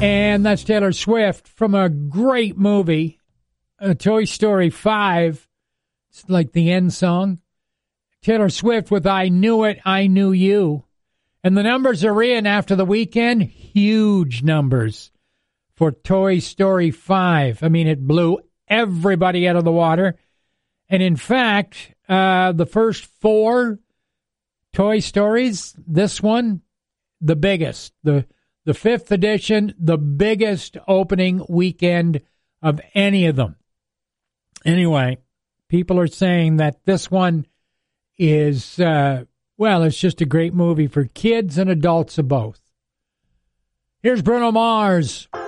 And that's Taylor Swift from a great movie, Toy Story 5. It's like the end song. Taylor Swift with I Knew It, I Knew You. And the numbers are in after the weekend. Huge numbers for Toy Story 5. I mean, it blew everybody out of the water. And in fact, the first 4 Toy Stories, this one, the biggest. The 5th edition, the biggest opening weekend of any of them. Anyway, people are saying that this one is, it's just a great movie for kids and adults of both. Here's Bruno Mars.